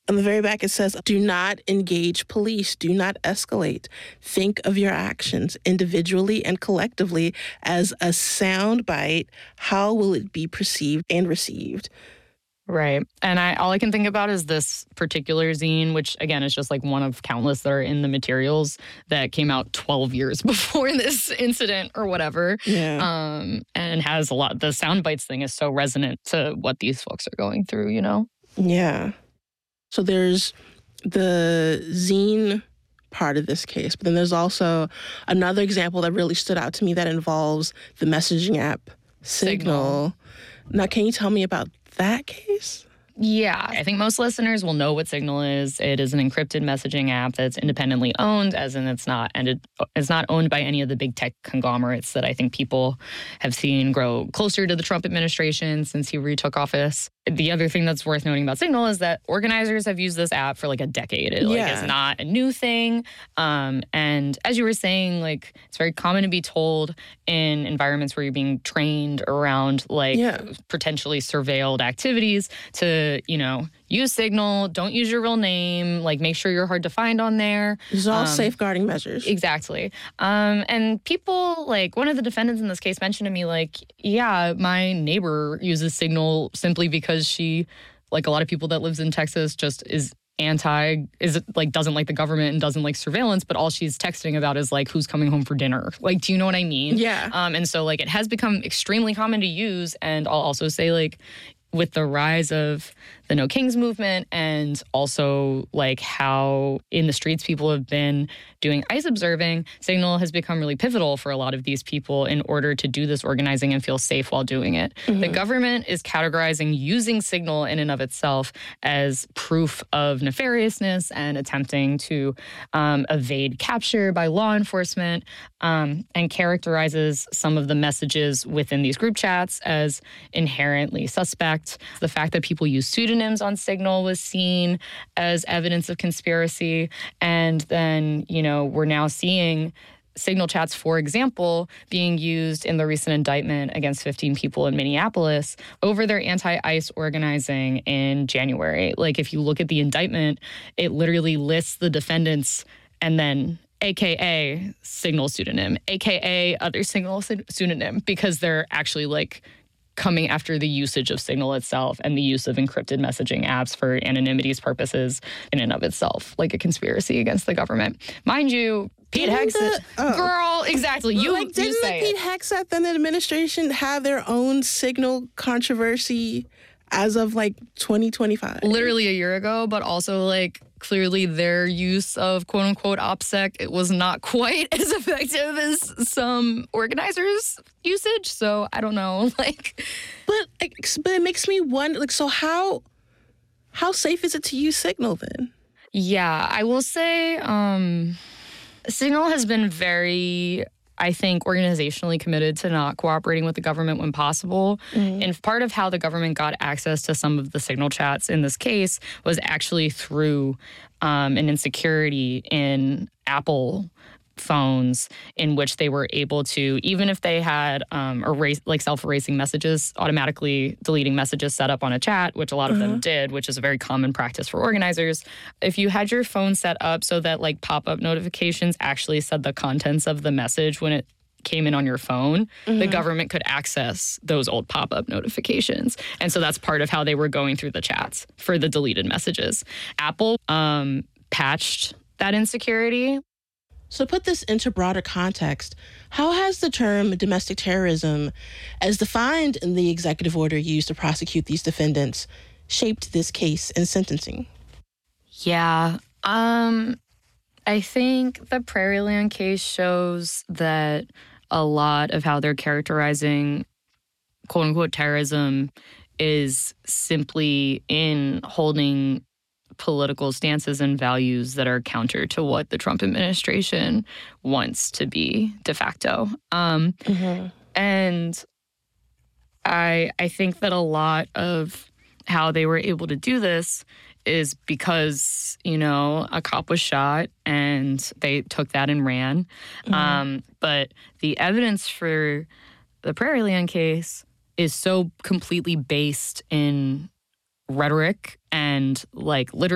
On the very back, it says, do not engage police. Do not escalate. Think of your actions individually and collectively as a sound bite. How will it be perceived and received? Right. And all I can think about is this particular zine, which, again, is just like one of countless that are in the materials that came out 12 years before this incident or whatever. Yeah. And has a lot. The sound bites thing is so resonant to what these folks are going through, you know? Yeah. So there's the zine part of this case, but then there's also another example that really stood out to me that involves the messaging app Signal. Now, can you tell me about that case? Yeah, I think most listeners will know what Signal is. It is an encrypted messaging app that's independently owned, as in it's not owned by any of the big tech conglomerates that I think people have seen grow closer to the Trump administration since he retook office. The other thing that's worth noting about Signal is that organizers have used this app for like a decade. It is not a new thing. And as you were saying, like it's very common to be told in environments where you're being trained around potentially surveilled activities to, use Signal, don't use your real name, like make sure you're hard to find on there. These are all safeguarding measures. Exactly. And people, like one of the defendants in this case mentioned to me, like, yeah, my neighbor uses Signal simply because she, like a lot of people that lives in Texas, just doesn't like the government and doesn't like surveillance, but all she's texting about is like who's coming home for dinner. Like, do you know what I mean? Yeah. And so like it has become extremely common to use. And I'll also say like with the rise of the No Kings movement and also like how in the streets people have been doing ICE observing, Signal has become really pivotal for a lot of these people in order to do this organizing and feel safe while doing it. Mm-hmm. The government is categorizing using Signal in and of itself as proof of nefariousness and attempting to evade capture by law enforcement, and characterizes some of the messages within these group chats as inherently suspect. The fact that people use pseudonyms on Signal was seen as evidence of conspiracy. And then, we're now seeing Signal chats, for example, being used in the recent indictment against 15 people in Minneapolis over their anti-ICE organizing in January. Like, if you look at the indictment, it literally lists the defendants and then AKA Signal pseudonym, AKA other Signal pseudonym, because they're actually like coming after the usage of Signal itself and the use of encrypted messaging apps for anonymity's purposes in and of itself, like a conspiracy against the government. Mind you, Pete Hegseth, girl, exactly. Didn't Pete Hegseth and the administration have their own Signal controversy as of like 2025? Literally a year ago, but also like clearly their use of quote unquote OPSEC, it was not quite as effective as some organizers' usage. So I don't know, like, but it makes me wonder, like, so how safe is it to use Signal then? Yeah, I will say Signal has been very, I think, organizationally committed to not cooperating with the government when possible. Mm-hmm. And part of how the government got access to some of the Signal chats in this case was actually through an insecurity in Apple phones in which they were able to, even if they had self-erasing messages, automatically deleting messages set up on a chat, which a lot of them did, which is a very common practice for organizers. If you had your phone set up so that like pop-up notifications actually said the contents of the message when it came in on your phone, the government could access those old pop-up notifications. And so that's part of how they were going through the chats for the deleted messages. Apple patched that insecurity. So to put this into broader context, how has the term domestic terrorism, as defined in the executive order used to prosecute these defendants, shaped this case and sentencing? Yeah, I think the Prairieland case shows that a lot of how they're characterizing quote-unquote terrorism is simply in holding political stances and values that are counter to what the Trump administration wants to be de facto. And I think that a lot of how they were able to do this is because, a cop was shot and they took that and ran. But the evidence for the Prairieland case is so completely based in rhetoric and like literally